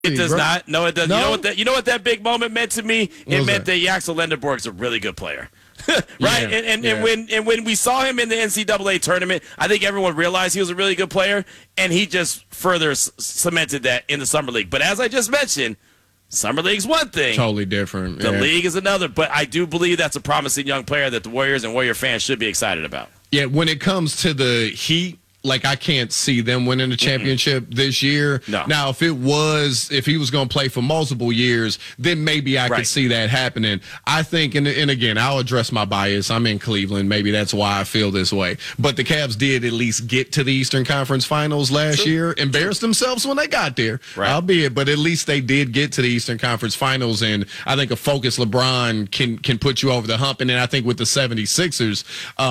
It does not. No, it doesn't. No? You know what that big moment meant to me? It meant that Yaxel Lendeborg's a really good player. Right? Yeah. And when we saw him in the NCAA tournament, I think everyone realized he was a really good player, and he just further cemented that in the Summer League. But as I just mentioned, Summer League's one thing. Totally different. The league is another. But I do believe that's a promising young player that the Warriors and Warrior fans should be excited about. Yeah, when it comes to the Heat, like, I can't see them winning the championship this year. No. Now, if he was going to play for multiple years, then maybe I could see that happening. I think, and again, I'll address my bias. I'm in Cleveland. Maybe that's why I feel this way. But the Cavs did at least get to the Eastern Conference Finals last year. Embarrassed themselves when they got there, albeit, but at least they did get to the Eastern Conference Finals. And I think a focused LeBron can put you over the hump. And then I think with the 76ers,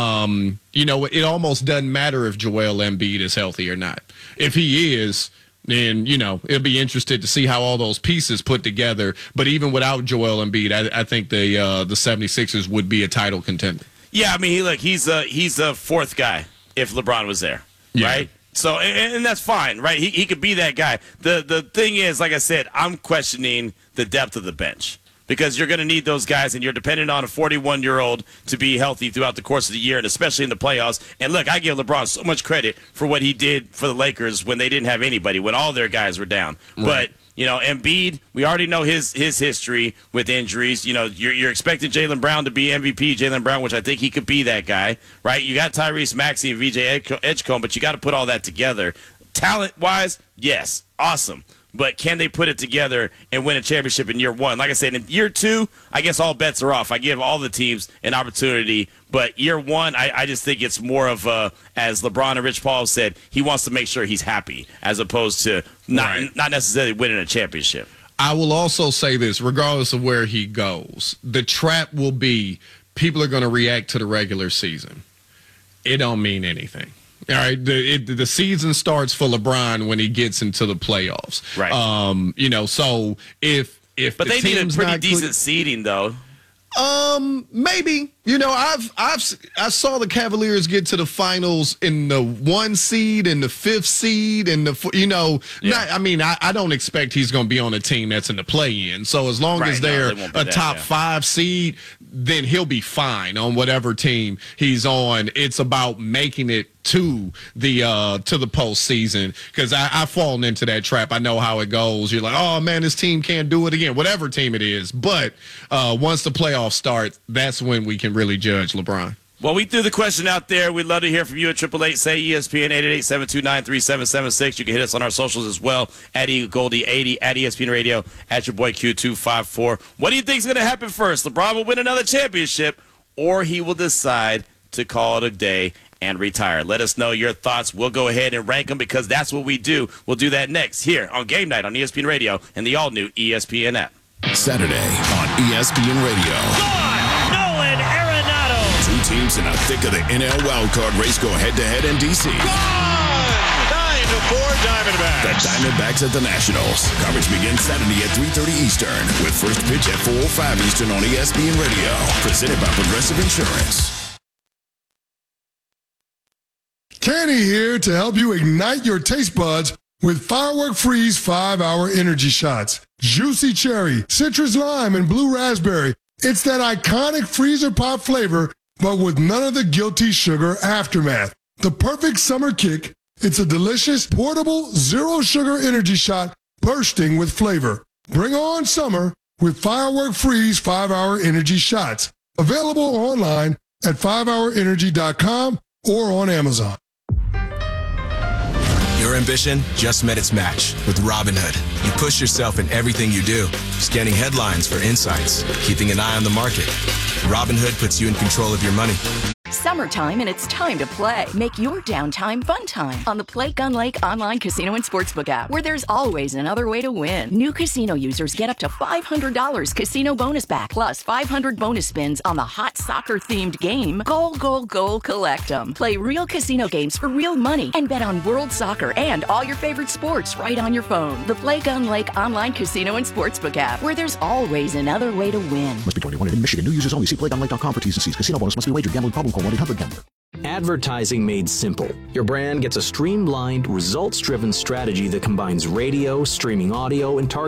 it almost doesn't matter if Joel Embiid is healthy or not. If he is, then, it'll be interested to see how all those pieces put together. But even without Joel Embiid, I think the 76ers would be a title contender. Yeah, I mean, he's a fourth guy if LeBron was there, right? So, and that's fine, right? He could be that guy. The thing is, like I said, I'm questioning the depth of the bench. Because you're going to need those guys, and you're dependent on a 41-year-old to be healthy throughout the course of the year, and especially in the playoffs. And look, I give LeBron so much credit for what he did for the Lakers when they didn't have anybody, when all their guys were down. Right. But Embiid, we already know his history with injuries. You're expecting Jaylen Brown to be MVP, Jaylen Brown, which I think he could be that guy, right? You got Tyrese Maxey and VJ Edgecombe, but you got to put all that together. Talent-wise, yes, awesome. But can they put it together and win a championship in year one? Like I said, in year two, I guess all bets are off. I give all the teams an opportunity. But year one, I just think it's more of as LeBron and Rich Paul said, he wants to make sure he's happy as opposed to not necessarily winning a championship. I will also say this, regardless of where he goes, the trap will be people are going to react to the regular season. It don't mean anything. All right, the season starts for LeBron when he gets into the playoffs. Right. So if but the they need a team's pretty not decent seeding though. Maybe. I saw the Cavaliers get to the finals in the 1 seed and the 5th seed and I don't expect he's going to be on a team that's in the play-in. So as long as they're a top 5 seed, then he'll be fine on whatever team he's on. It's about making it to the postseason, because I've fallen into that trap. I know how it goes. You're like, oh man, this team can't do it again, whatever team it is. But once the playoffs start, that's when we can really judge LeBron. Well, we threw the question out there. We'd love to hear from you at 888-SAY-ESPN, 888-729-3776. You can hit us on our socials as well, at EagleGoldie80, at ESPN Radio, at your boy Q254. What do you think is going to happen first? LeBron will win another championship, or he will decide to call it a day and retire. Let us know your thoughts. We'll go ahead and rank them, because that's what we do. We'll do that next here on Game Night on ESPN Radio and the all-new ESPN app. Saturday on ESPN Radio. Nolan Arenado. Two teams in the thick of the NL wildcard race go head-to-head in D.C. 9-4 Diamondbacks. The Diamondbacks at the Nationals. Coverage begins Saturday at 3:30 Eastern with first pitch at 4:05 Eastern on ESPN Radio. Presented by Progressive Insurance. Kenny here to help you ignite your taste buds with Firework Freeze 5-Hour Energy Shots. Juicy cherry, citrus lime, and blue raspberry. It's that iconic freezer pop flavor, but with none of the guilty sugar aftermath. The perfect summer kick. It's a delicious, portable, zero-sugar energy shot bursting with flavor. Bring on summer with Firework Freeze 5-Hour Energy Shots. Available online at 5hourenergy.com or on Amazon. Your ambition just met its match with Robinhood. You push yourself in everything you do, scanning headlines for insights, keeping an eye on the market. Robinhood puts you in control of your money. Summertime, and it's time to play. Make your downtime fun time on the Play Gun Lake online casino and sportsbook app, where there's always another way to win. New casino users get up to $500 casino bonus back, plus 500 bonus spins on the hot soccer-themed game, Goal, Goal, Goal, Collect 'em. Play real casino games for real money and bet on world soccer and all your favorite sports right on your phone. The Play Gun Lake online casino and sportsbook app, where there's always another way to win. Must be 21 in Michigan. New users only. See playgunlake.com for T's and C's. Casino bonus must be wagered. Gambling problem? Call 1-800-GAMBLER. Advertising made simple. Your brand gets a streamlined, results-driven strategy that combines radio, streaming audio, and targeting